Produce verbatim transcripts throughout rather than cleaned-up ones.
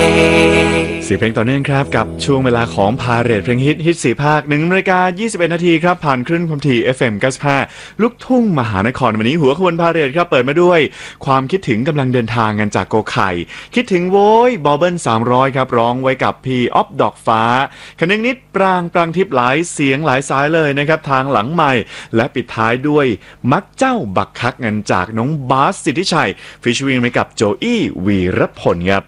สี่เพลงต่อเนื่องครับกับช่วงเวลาของพาเรดเพลงฮิตฮิตสี่ภาคหนึ่งนาฬิกายี่สิบเอ็ดนาทีครับผ่านคลื่นความถี่ เอฟ เอ็ม เก้าสิบห้าลูกทุ่งมหานครวันนี้หัวขบวนพาเรดครับเปิดมาด้วยความคิดถึงกำลังเดินทางกันจากโกไข่คิดถึงโว้ยบอเบิ้ลสามร้อยครับร้องไว้กับพี่อ๊อฟดอกฟ้าคนึงนิดปรางปรางทิพย์หลายเสียงหลายสายเลยนะครับทางหลังใหม่และปิดท้ายด้วยมักเจ้าบักคักเงินจากน้องบาสสิทธิชัยฟีเจอริ่งไปกับโจอี้วีรพลครับ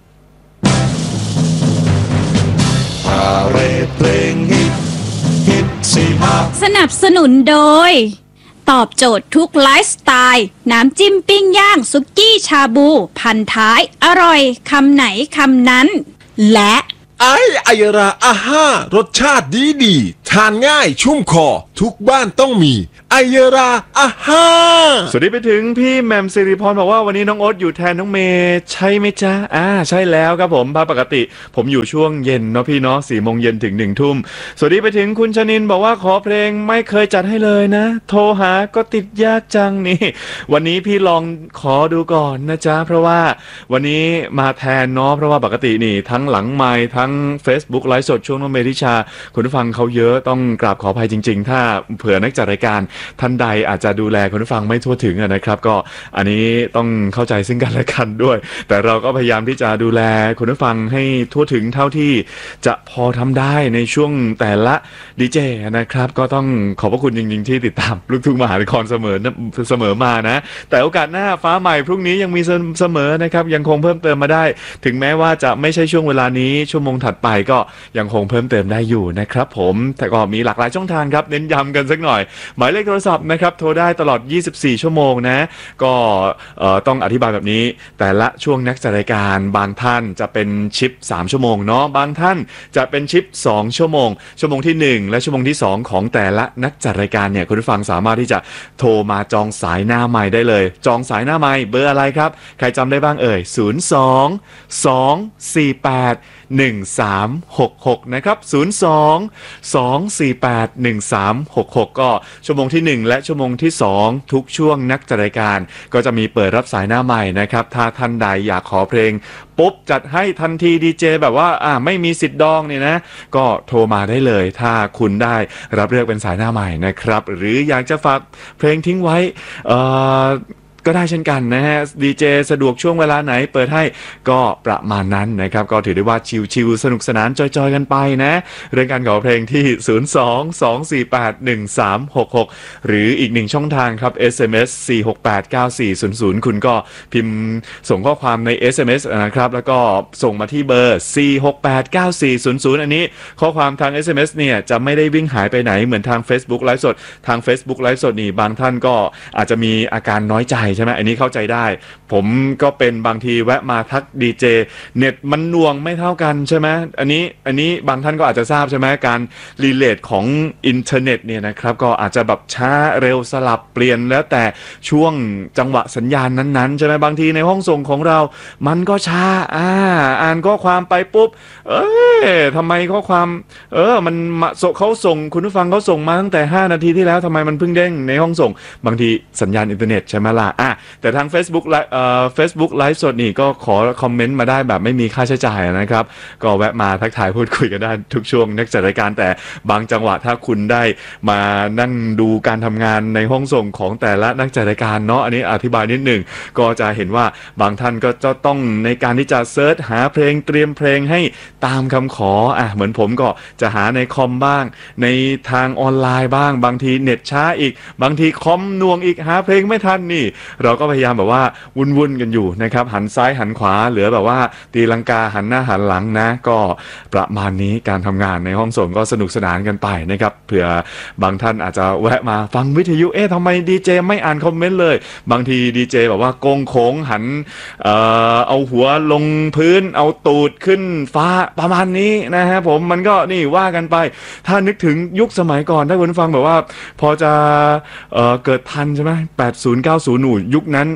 พาเรดเพลงฮิตฮิตสี่ภาคสนับสนุนโดยตอบโจทย์ทุกไลฟ์สไตล์น้ำจิ้มปิ้งย่างซุกี้ชาบูพันท้ายอร่อยคำไหนคำนั้นและไอไอราอาห้ารสชาติดีดีทานง่ายชุ่มคอทุกบ้านต้องมีไอราอาห้าสวัสดีไปถึงพี่แหม่มสิริพรบอกว่าวันนี้น้องโอ๊ตอยู่แทนน้องเมย์ใช่ไหมจ๊ะอ่าใช่แล้วครับผมปกติผมอยู่ช่วงเย็นเนาะพี่เนาะสี่โมงเย็นถึงหนึ่งทุ่มสวัสดีไปถึงคุณชนินบอกว่าขอเพลงไม่เคยจัดให้เลยนะโทรหาก็ติดยากจังนี่วันนี้พี่ลองขอดูก่อนนะจ๊ะเพราะว่าวันนี้มาแทนเนาะเพราะว่าปกตินี่ทั้งหลังไมค์ทั้ง Facebook ไลฟ์สดช่วงน้องเมริชาคุณผู้ฟังเขาเยอะต้องกราบขออภัยจริงๆถ้าเผื่อนักจัดรายการท่านใดอาจจะดูแลคุณผู้ฟังไม่ทั่วถึงนะครับก็อันนี้ต้องเข้าใจซึ่งกันและกันด้วยแต่เราก็พยายามที่จะดูแลคุณผู้ฟังให้ทั่วถึงเท่าที่จะพอทำได้ในช่วงแต่ละดีเจนะครับก็ต้องขอบพระคุณจริงๆที่ติดตามลูกทุ่งมหานครเสมอเสมอมานะแต่โอกาสหน้าฟ้าใหม่พรุ่งนี้ยังมีเสมอนะครับยังคงเพิ่มเติมมาได้ถึงแม้ว่าจะไม่ใช่ช่วงเวลานี้ชั่วโมงถัดไปก็ยังคงเพิ่มเติมได้อยู่นะครับผมแต่ก็มีหลากหลายช่องทางครับเน้นย้ำกันสักหน่อยหมายเลขโทรศัพท์นะครับโทรได้ตลอดยี่สิบสี่ชั่วโมงนะก็ต้องอธิบายแบบนี้แต่ละช่วงนักจัดรายการบางท่านจะเป็นชิปสามชั่วโมงเนาะบางท่านจะเป็นชิปสองชั่วโมงชั่วโมงที่หนึ่งและชั่วโมงที่สองของแต่ละนักจัดรายการเนี่ยคุณผู้ฟังสามารถที่จะโทรมาจองสายหน้าไมค์ได้เลยจองสายหน้าไมค์เบอร์อะไรครับใครจำได้บ้างเอ่ยศูนย์ สอง สอง สี่ แปด หนึ่ง สาม หก หกนะครับศูนย์ สอง สอง สี่ แปด หนึ่ง สาม หก หกก็ชั่วโมงที่หนึ่งและชั่วโมงที่สองทุกช่วงนักจัดรายการก็จะมีเปิดรับสายหน้าใหม่นะครับถ้าท่านใดอยากขอเพลงปุ๊บจัดให้ทันทีดีเจแบบว่าอ่าไม่มีสิทธิ์ดองเนี่ยนะก็โทรมาได้เลยถ้าคุณได้รับเลือกเป็นสายหน้าใหม่นะครับหรืออยากจะฝากเพลงทิ้งไว้เอ่อก็ได้เช่นกันนะฮะดีเจสะดวกช่วงเวลาไหนเปิดให้ก็ประมาณนั้นนะครับก็ถือได้ว่าชิลๆสนุกสนานจอยๆกันไปนะเรื่องการขอเพลงที่ศูนย์ สอง สอง สี่ แปด หนึ่ง สาม หก หกหรืออีกหนึ่งช่องทางครับ เอส เอ็ม เอส สี่ หก แปด เก้า สี่ ศูนย์ ศูนย์คุณก็พิมพ์ส่งข้อความใน เอส เอ็ม เอส นะครับแล้วก็ส่งมาที่เบอร์ สี่ หก แปด เก้า สี่ ศูนย์ ศูนย์อันนี้ข้อความทาง เอส เอ็ม เอส เนี่ยจะไม่ได้วิ่งหายไปไหนเหมือนทาง Facebook ไลฟ์สดทาง Facebook ไลฟ์สดนี่บางท่านก็อาจจะมีอาการน้อยใจใช่ไหมอันนี้เข้าใจได้ผมก็เป็นบางทีแวะมาทักดีเจเน็ตมันหน่วงไม่เท่ากันใช่ไหมอันนี้อันนี้บางท่านก็อาจจะทราบใช่ไหมการรีเลทของอินเทอร์เน็ตเนี่ยนะครับก็อาจจะแบบช้าเร็วสลับเปลี่ยนแล้วแต่ช่วงจังหวะสัญญาณนั้นๆใช่ไหมบางทีในห้องส่งของเรามันก็ช้าอ่าอ่านข้อความไปปุ๊บเอ้ยทำไมข้อความเออมันเขาส่งคุณผู้ฟังเขาส่งมาตั้งแต่ห้านาทีที่แล้วทำไมมันเพิ่งเด้งในห้องส่งบางทีสัญญาณอินเทอร์เน็ตใช่ไหมล่ะอ่ะแต่ทาง Facebook ไลฟ์เอ่อ Facebook ไลฟ์สดนี่ก็ขอคอมเมนต์มาได้แบบไม่มีค่าใช้จ่ายนะครับก็แวะมาทักทายพูดคุยกันได้ทุกช่วงนักจัดรายการแต่บางจังหวะถ้าคุณได้มานั่งดูการทำงานในห้องส่งของแต่ละนักจัดรายการเนาะอันนี้อธิบายนิดหนึ่งก็จะเห็นว่าบางท่านก็จะต้องในการที่จะเซิร์ชหาเพลงเตรียมเพลงให้ตามคำขออ่ะเหมือนผมก็จะหาในคอมบ้างในทางออนไลน์บ้างบางทีเน็ตช้าอีกบางทีคอมหน่วงอีกหาเพลงไม่ทันนี่เราก็พยายามแบบว่าวุ่นๆกันอยู่นะครับหันซ้ายหันขวาเหลือแบบว่าตีลังกาหันหน้าหันหลังนะก็ประมาณนี้การทำงานในห้องส่งก็สนุกสนานกันไปนะครับเผื่อบางท่านอาจจะแวะมาฟังวิทยุเอ๊ะทำไมดีเจไม่อ่านคอมเมนต์เลยบางทีดีเจแบบว่าโกงโค้งหันเอ่อเอาหัวลงพื้นเอาตูดขึ้นฟ้าประมาณนี้นะฮะผมมันก็นี่ว่ากันไปถ้านึกถึงยุคสมัยก่อนถ้าคุณฟังแบบว่าพอจะเอ่อเกิดทันใช่ไหมแปดสิบ เก้าสิบหนูยุคนั้น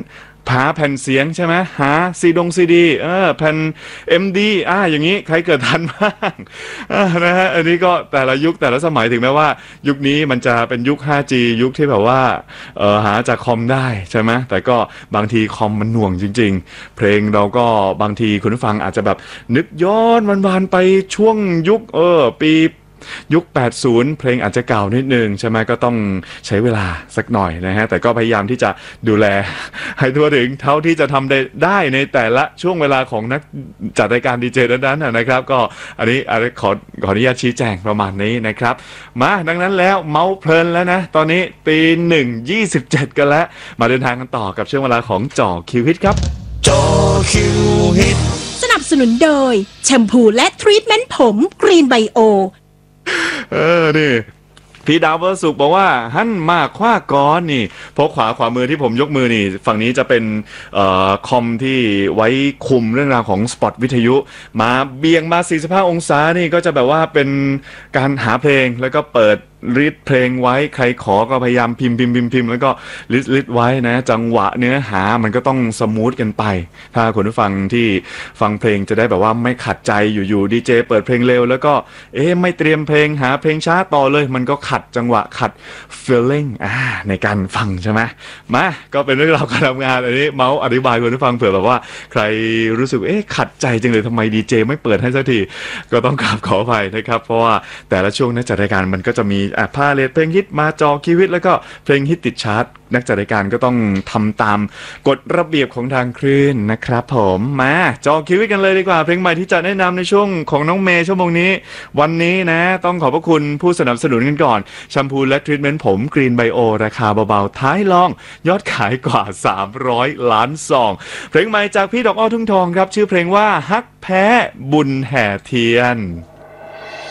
หาแผ่นเสียงใช่ไหมหาซีดงซีดีเออแผ่น เอ็ม ดี อ่าอย่างนี้ใครเกิดทันบ้างอ่านะฮะอันนี้ก็แต่ละยุคแต่ละสมัยถึงแม้ว่ายุคนี้มันจะเป็นยุค ไฟว์จี ยุคที่แบบว่าเออหาจากคอมได้ใช่ไหมแต่ก็บางทีคอมมันหน่วงจริงๆเพลงเราก็บางทีคุณผู้ฟังอาจจะแบบนึกย้อนวันๆไปช่วงยุคเออปียุคแปดสิบเพลงอาจจะเก่านิดนึงใช่ไหมก็ต้องใช้เวลาสักหน่อยนะฮะแต่ก็พยายามที่จะดูแลให้ทั่วถึงเท่าที่จะทำได้ได้ในแต่ละช่วงเวลาของนักจัดรายการดีเจนั้นๆนะครับก็อันนี้อันนี้ขอขออนุญาตชี้แจงประมาณนี้นะครับมาดังนั้นแล้วเมาส์เพลินแล้วนะตอนนี้ตีหนึ่งยี่สิบเจ็ดกันแล้วมาเดินทางกันต่อกับช่วงเวลาของจ่อคิวฮิตครับจ่อคิวฮิตสนับสนุนโดยแชมพูและทรีทเมนต์ผมกรีนไบโอเออนี่พี่ดาวเวอร์สุกบอกว่าหันมาคว้าก้อนนี่เพราะขวาขวามือที่ผมยกมือนี่ฝั่งนี้จะเป็นเอ่อคอมที่ไว้คุมเรื่องราวของสปอตวิทยุมาเบียงมาสี่สิบห้าองศานี่ก็จะแบบว่าเป็นการหาเพลงแล้วก็เปิดลิสต์เพลงไว้ใครขอก็พยายามพิมพ์พิมพ์พิมพ์พิมพ์แล้วก็ลิสต์ลิสต์ไว้นะจังหวะเนื้อหามันก็ต้องสมูทกันไปถ้าคุณผู้ฟังที่ฟังเพลงจะได้แบบว่าไม่ขัดใจอยู่ๆดีเจเปิดเพลงเร็วแล้วก็เอ๊ะไม่เตรียมเพลงหาเพลงช้าต่อเลยมันก็ขัดจังหวะขัด feeling อ่าในการฟังใช่ไหมมาก็เป็นเรื่องราวการทำงานอันนี้เมาส์อธิบายคุณผู้ฟังเผื่อแบบว่าใครรู้สึกเอ๊ะขัดใจจังเลยทำไมดีเจไม่เปิดให้สักทีก็ต้องกราบขออภัยนะครับเพราะว่าแต่ละช่วงนักจัดรายการมันก็จะมีอ่ะพาเลทเพลงฮิตมาจอคิวฮิตแล้วก็เพลงฮิตติดชาร์ตนักจัดรายการก็ต้องทำตามกฎระเบียบของทางคลื่นนะครับผมมาจอคิวฮิตกันเลยดีกว่าเพลงใหม่ที่จะแนะนำในช่วงของน้องเมย์ชั่วโมงนี้วันนี้นะต้องขอบพระคุณผู้สนับสนุนกันก่อนแชมพูและทรีทเมนต์ผมกรีนไบโอราคาเบาๆท้ายลองยอดขายกว่าสามร้อยล้านซองเพลงใหม่จากพี่ดอกอ้อทุ่งทองครับชื่อเพลงว่าฮักแพ้บุญแห่เทียน